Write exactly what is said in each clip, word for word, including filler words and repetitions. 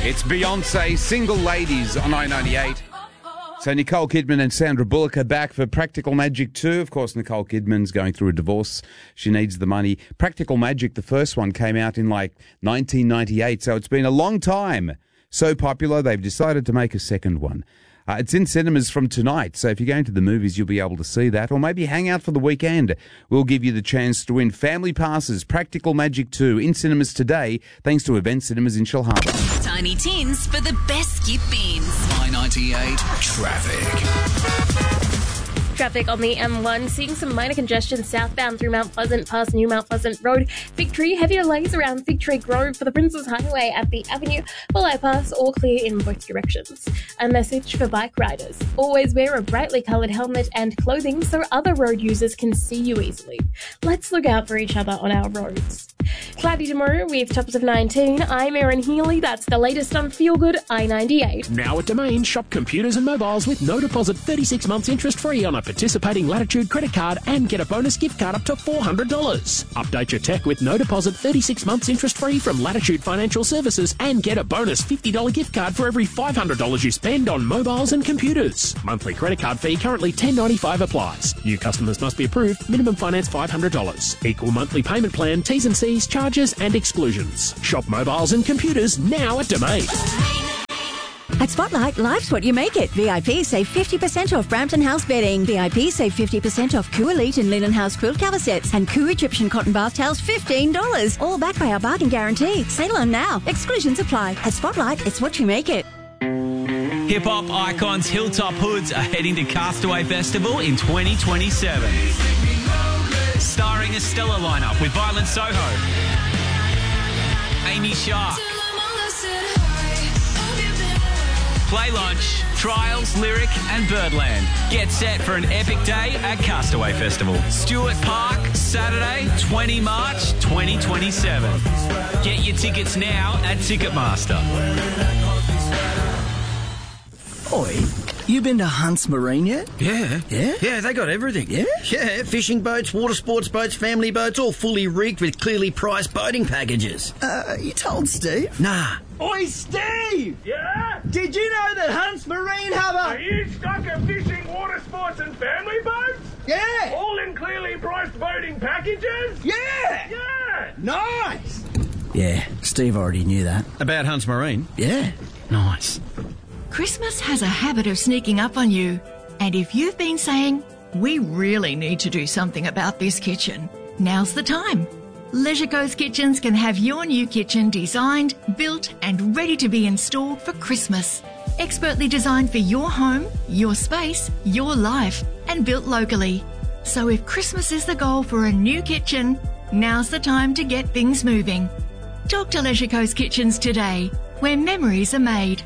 It's Beyonce, Single Ladies on I ninety-eight. So Nicole Kidman and Sandra Bullock are back for Practical Magic two. Of course, Nicole Kidman's going through a divorce. She needs the money. Practical Magic, the first one, came out in like nineteen ninety-eight, so it's been a long time. So popular, they've decided to make a second one. Uh, it's in cinemas from tonight, so if you're going to the movies, you'll be able to see that. Or maybe hang out for the weekend. We'll give you the chance to win family passes. Practical Magic two in cinemas today, thanks to Event Cinemas in Shellharbour. Tiny Tins for the best skip beans. I ninety-eight Traffic. Traffic on the M one, seeing some minor congestion southbound through Mount Pleasant past New Mount Pleasant Road. Fig Tree, heavy delays around Fig Tree Grove for the Princes Highway at the Avenue. Full pass, all clear in both directions. A message for bike riders. Always wear a brightly coloured helmet and clothing so other road users can see you easily. Let's look out for each other on our roads. Cloudy tomorrow with tops of nineteen. I'm Erin Healy. That's the latest on Feel Good I ninety-eight. Now at Domain, shop computers and mobiles with no deposit, thirty-six months interest free on a participating Latitude credit card and get a bonus gift card up to four hundred dollars. Update your tech with no deposit, thirty-six months interest free from Latitude Financial Services and get a bonus fifty dollars gift card for every five hundred dollars you spend on mobiles and computers. Monthly credit card fee currently ten dollars ninety-five applies. New customers must be approved. Minimum finance five hundred dollars. Equal monthly payment plan, T's and C's, charges and exclusions. Shop mobiles and computers now at Domain. At Spotlight, life's what you make it. V I P save fifty percent off Brampton House bedding. V I P save fifty percent off Coo Elite and Linen House quilt cover sets. And Coo Egyptian cotton bath towels, fifteen dollars. All backed by our bargain guarantee. Sale on now. Exclusions apply. At Spotlight, it's what you make it. Hip-hop icons Hilltop Hoods are heading to Castaway Festival in twenty twenty-seven. Starring a stellar lineup with Violent Soho, Amy Shark, Play Lunch, Trials, Lyric and Birdland. Get set for an epic day at Castaway Festival. Stuart Park, Saturday, the twentieth of March, twenty twenty-seven. Get your tickets now at Ticketmaster. Oi, you been to Hunts Marine yet? Yeah. Yeah? Yeah, they got everything. Yeah? Yeah, fishing boats, water sports boats, family boats, all fully rigged with clearly priced boating packages. Uh, you told Steve? Nah. Oi, Steve! Yeah? Did you know that Hunts Marine have a... Are you stuck at fishing, water sports and family boats? Yeah! All in clearly priced boating packages? Yeah! Yeah! Nice! Yeah, Steve already knew that. About Hunts Marine? Yeah. Nice. Christmas has a habit of sneaking up on you, and if you've been saying, we really need to do something about this kitchen, now's the time. Leisure Coast Kitchens can have your new kitchen designed, built and ready to be installed for Christmas. Expertly designed for your home, your space, your life, and built locally. So if Christmas is the goal for a new kitchen, now's the time to get things moving. Talk to Leisure Coast Kitchens today, where memories are made.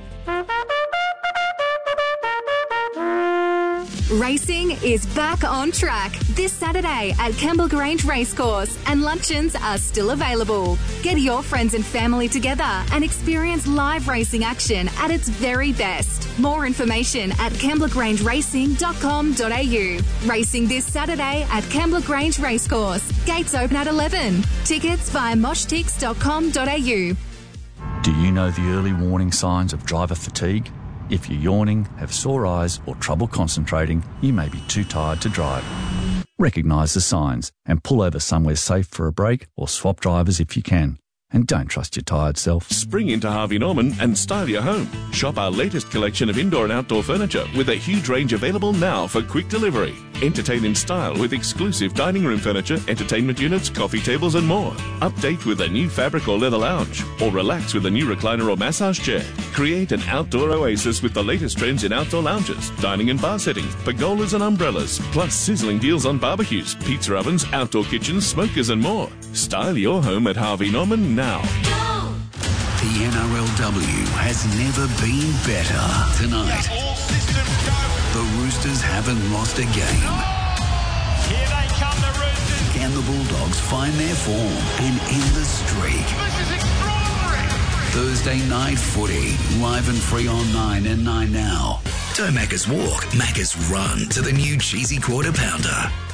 Racing is back on track this Saturday at Kemble Grange Racecourse, and luncheons are still available. Get your friends and family together and experience live racing action at its very best. More information at kembla grange racing dot com dot a u. Racing this Saturday at Kemble Grange Racecourse. Gates open at eleven. Tickets via mosh tix dot com dot a u. Do you know the early warning signs of driver fatigue? If you're yawning, have sore eyes or trouble concentrating, you may be too tired to drive. Recognise the signs and pull over somewhere safe for a break or swap drivers if you can. And don't trust your tired self. Spring into Harvey Norman and style your home. Shop our latest collection of indoor and outdoor furniture with a huge range available now for quick delivery. Entertain in style with exclusive dining room furniture, entertainment units, coffee tables and more. Update with a new fabric or leather lounge, or relax with a new recliner or massage chair. Create an outdoor oasis with the latest trends in outdoor lounges, dining and bar settings, pergolas and umbrellas, plus sizzling deals on barbecues, pizza ovens, outdoor kitchens, smokers and more. Style your home at Harvey Norman now. The N R L W has never been better. Tonight, the Roosters haven't lost a game. Here they come, the Roosters. Can the Bulldogs find their form and end the streak? This is extraordinary. Thursday night footy, live and free on nine and nine now. Don't Macca's walk, Macca's run to the new cheesy quarter pounder.